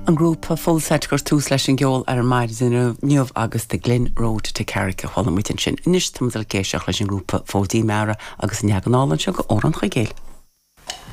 An grúpa fullset gur tús leis an geol ar maid in neamh agus de Glen Road te Carrick a chola muitin sin. Inis tamdal géisioach leis an grúpa fódí mera agus neaganálan se go óran chuigéil.